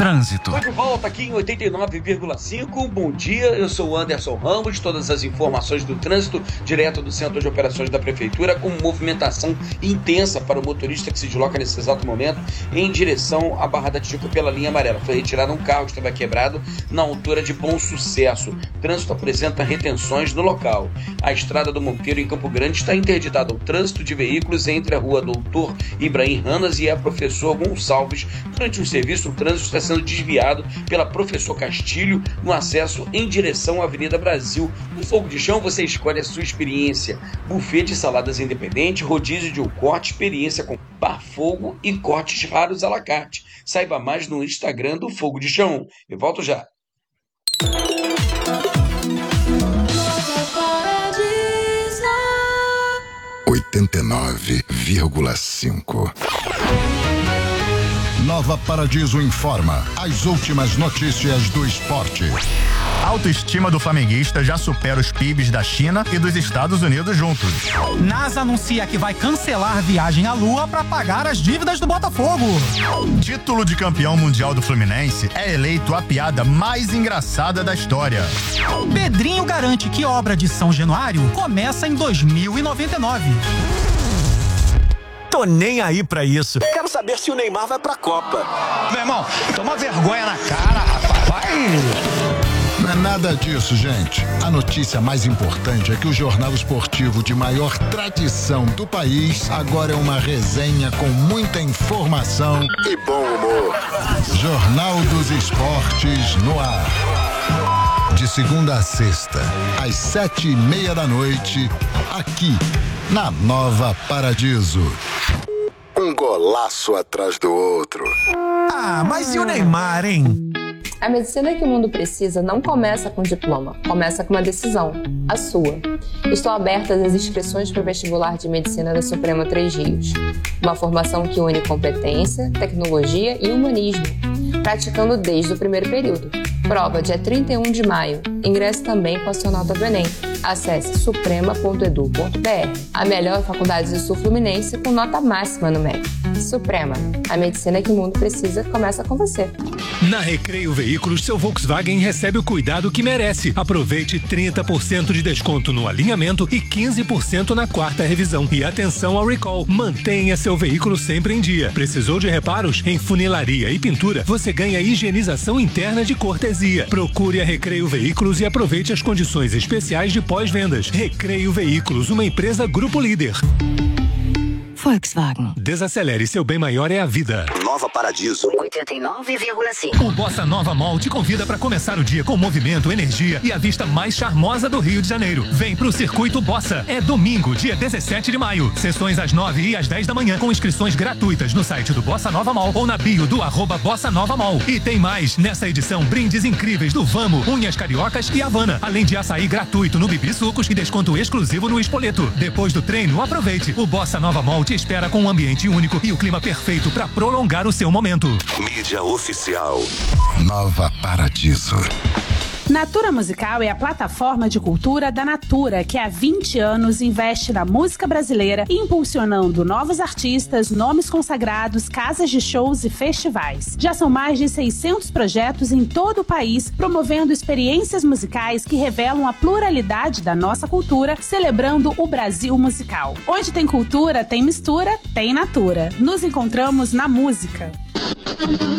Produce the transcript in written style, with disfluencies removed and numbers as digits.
Trânsito. Tô de volta aqui em 89,5. Bom dia, eu sou o Anderson Ramos. Todas as informações do trânsito direto do Centro de Operações da Prefeitura, com movimentação intensa para o motorista que se desloca nesse exato momento em direção à Barra da Tijuca pela linha amarela. Foi retirado um carro que estava quebrado na altura de Bom Sucesso. O trânsito apresenta retenções no local. A estrada do Monteiro em Campo Grande está interditada ao trânsito de veículos entre a rua Doutor Ibrahim Ranas e a Professor Gonçalves. Durante o serviço, o trânsito está sendo desviado pela Professor Castilho no acesso em direção à Avenida Brasil. No Fogo de Chão você escolhe a sua experiência. Buffet de saladas independente, rodízio de corte, experiência com bar fogo e cortes raros à la carte. Saiba mais no Instagram do Fogo de Chão. Eu volto já. 89,5. Nova Paradiso informa as últimas notícias do esporte. A autoestima do flamenguista já supera os PIBs da China e dos Estados Unidos juntos. NASA anuncia que vai cancelar a viagem à Lua para pagar as dívidas do Botafogo. Título de campeão mundial do Fluminense é eleito a piada mais engraçada da história. Pedrinho garante que obra de São Januário começa em 2099. Tô nem aí pra isso. Quero saber se o Neymar vai pra Copa. Meu irmão, toma vergonha na cara, rapaz. Vai! Não é nada disso, gente. A notícia mais importante é que o jornal esportivo de maior tradição do país agora é uma resenha com muita informação e bom humor. Jornal dos Esportes no ar. De segunda a sexta, às 7:30 da noite, aqui na Nova Paradiso. Um golaço atrás do outro. Ah, mas e o Neymar, hein? A medicina que o mundo precisa não começa com diploma, começa com uma decisão, a sua. Estão abertas as inscrições para o vestibular de medicina da Suprema Três Rios. Uma formação que une competência, tecnologia e humanismo, praticando desde o primeiro período. Prova dia 31 de maio. Ingresse também com a sua nota do Enem. Acesse suprema.edu.br. A melhor faculdade do Sul Fluminense com nota máxima no MEC. Suprema. A medicina que o mundo precisa começa com você. Na Recreio Veículos, seu Volkswagen recebe o cuidado que merece. Aproveite 30% de desconto no alinhamento e 15% na quarta revisão. E atenção ao recall. Mantenha seu veículo sempre em dia. Precisou de reparos? Em funilaria e pintura, você ganha higienização interna de cortesia. Procure a Recreio Veículos e aproveite as condições especiais de pós-vendas. Recreio Veículos, uma empresa Grupo Líder. Volkswagen. Desacelere, seu bem maior é a vida. Nova Paradiso. 89,5. O Bossa Nova Mall te convida para começar o dia com movimento, energia e a vista mais charmosa do Rio de Janeiro. Vem pro Circuito Bossa. É domingo, dia 17 de maio. Sessões às 9 e às 10 da manhã, com inscrições gratuitas no site do Bossa Nova Mall ou na bio do @Bossa Nova Mall. E tem mais, nessa edição, brindes incríveis do Vamo, Unhas Cariocas e Havana. Além de açaí gratuito no Bibi Sucos e desconto exclusivo no Espoleto. Depois do treino, aproveite. O Bossa Nova Mall te espera com um ambiente único e o clima perfeito para prolongar o seu momento. Mídia oficial. Nova Paradiso. Natura Musical é a plataforma de cultura da Natura, que há 20 anos investe na música brasileira, impulsionando novos artistas, nomes consagrados, casas de shows e festivais. Já são mais de 600 projetos em todo o país, promovendo experiências musicais que revelam a pluralidade da nossa cultura, celebrando o Brasil musical. Onde tem cultura, tem mistura, tem Natura. Nos encontramos na música.